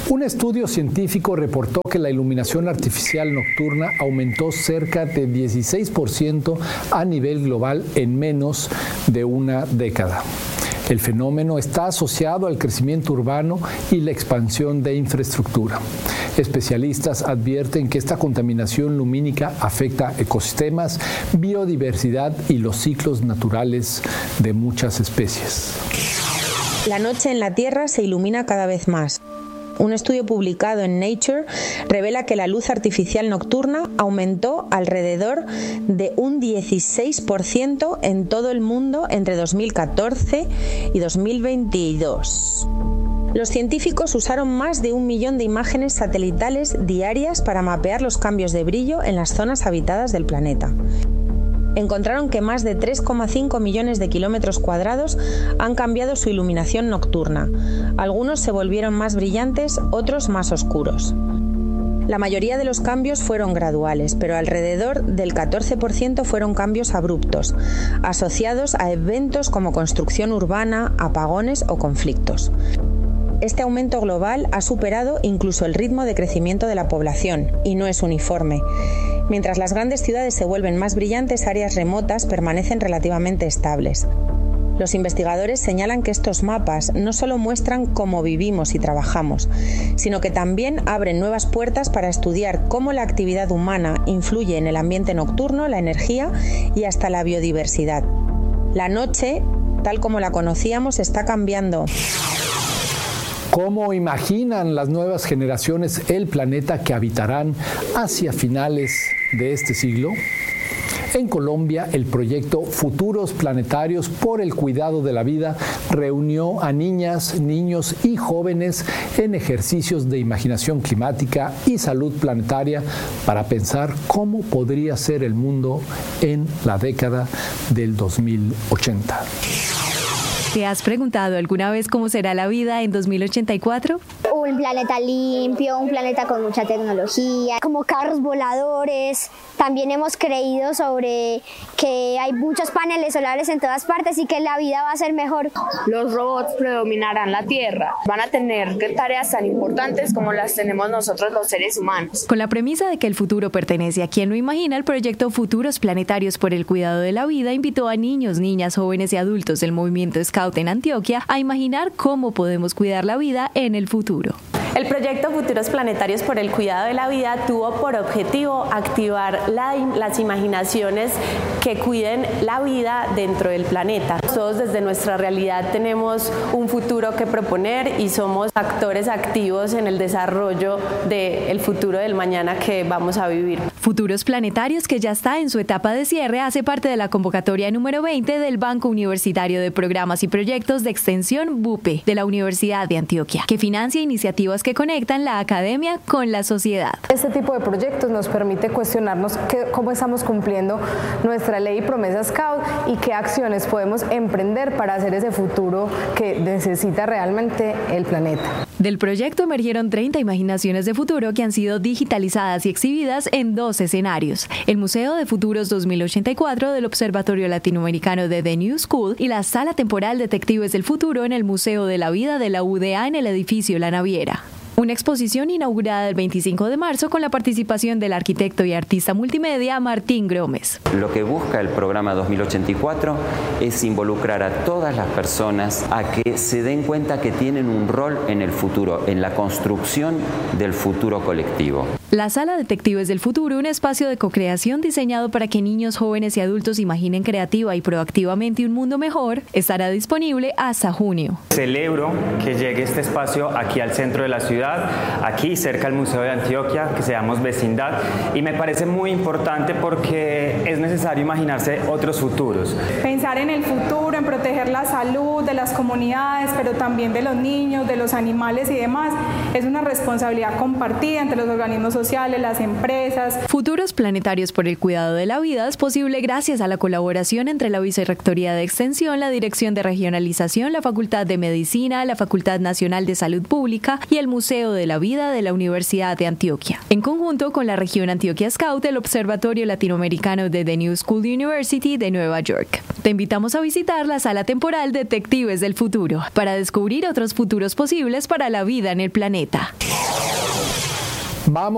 Un estudio científico reportó que la iluminación artificial nocturna aumentó cerca de 16% a nivel global en menos de una década. El fenómeno está asociado al crecimiento urbano y la expansión de infraestructura. Especialistas advierten que esta contaminación lumínica afecta ecosistemas, biodiversidad y los ciclos naturales de muchas especies. La noche en la Tierra se ilumina cada vez más. Un estudio publicado en Nature revela que la luz artificial nocturna aumentó alrededor de un 16% en todo el mundo entre 2014 y 2022. Los científicos usaron más de 1 millón de imágenes satelitales diarias para mapear los cambios de brillo en las zonas habitadas del planeta. Encontraron que más de 3,5 millones de kilómetros cuadrados han cambiado su iluminación nocturna. Algunos se volvieron más brillantes, otros más oscuros. La mayoría de los cambios fueron graduales, pero alrededor del 14% fueron cambios abruptos, asociados a eventos como construcción urbana, apagones o conflictos. Este aumento global ha superado incluso el ritmo de crecimiento de la población y no es uniforme. Mientras las grandes ciudades se vuelven más brillantes, áreas remotas permanecen relativamente estables. Los investigadores señalan que estos mapas no solo muestran cómo vivimos y trabajamos, sino que también abren nuevas puertas para estudiar cómo la actividad humana influye en el ambiente nocturno, la energía y hasta la biodiversidad. La noche, tal como la conocíamos, está cambiando. ¿Cómo imaginan las nuevas generaciones el planeta que habitarán hacia finales de este siglo? En Colombia, el proyecto Futuros Planetarios por el Cuidado de la Vida reunió a niñas, niños y jóvenes en ejercicios de imaginación climática y salud planetaria para pensar cómo podría ser el mundo en la década del 2080. ¿Te has preguntado alguna vez cómo será la vida en 2084? Un planeta limpio, un planeta con mucha tecnología, como carros voladores. También hemos creído sobre que hay muchos paneles solares en todas partes y que la vida va a ser mejor. Los robots predominarán la Tierra. Van a tener tareas tan importantes como las tenemos nosotros los seres humanos. Con la premisa de que el futuro pertenece a quien lo imagina, el proyecto Futuros Planetarios por el Cuidado de la Vida invitó a niños, niñas, jóvenes y adultos del movimiento Scout en Antioquia a imaginar cómo podemos cuidar la vida en el futuro. El proyecto Futuros Planetarios por el Cuidado de la Vida tuvo por objetivo activar las imaginaciones que cuiden la vida dentro del planeta. Todos desde nuestra realidad tenemos un futuro que proponer y somos actores activos en el desarrollo del futuro del mañana que vamos a vivir. Futuros Planetarios, que ya está en su etapa de cierre, hace parte de la convocatoria número 20 del Banco Universitario de Programas y Proyectos de Extensión BUPE de la Universidad de Antioquia, que financia iniciativas que conectan la academia con la sociedad. Este tipo de proyectos nos permite cuestionarnos cómo estamos cumpliendo nuestra ley y promesa Scout y qué acciones podemos emprender para hacer ese futuro que necesita realmente el planeta. Del proyecto emergieron 30 imaginaciones de futuro que han sido digitalizadas y exhibidas en 2 escenarios: el Museo de Futuros 2084 del Observatorio Latinoamericano de The New School y la Sala Temporal Detectives del Futuro en el Museo de la Vida de la UDA en el edificio La Naviera. Una exposición inaugurada el 25 de marzo con la participación del arquitecto y artista multimedia Martín Gómez. Lo que busca el programa 2084 es involucrar a todas las personas a que se den cuenta que tienen un rol en el futuro, en la construcción del futuro colectivo. La Sala Detectives del Futuro, un espacio de co-creación diseñado para que niños, jóvenes y adultos imaginen creativa y proactivamente un mundo mejor, estará disponible hasta junio. Celebro que llegue este espacio aquí al centro de la ciudad, aquí cerca al Museo de Antioquia, que seamos vecindad, y me parece muy importante porque es necesario imaginarse otros futuros. Pensar en el futuro, en proteger la salud de las comunidades, pero también de los niños, de los animales y demás, es una responsabilidad compartida entre los organismos sociales, las empresas. Futuros Planetarios por el Cuidado de la Vida es posible gracias a la colaboración entre la Vicerrectoría de Extensión, la Dirección de Regionalización, la Facultad de Medicina, la Facultad Nacional de Salud Pública y el Museo de la Vida de la Universidad de Antioquia. En conjunto con la región Antioquia Scout, el Observatorio Latinoamericano de The New School University de Nueva York. Te invitamos a visitar la Sala Temporal Detectives del Futuro para descubrir otros futuros posibles para la vida en el planeta. Vamos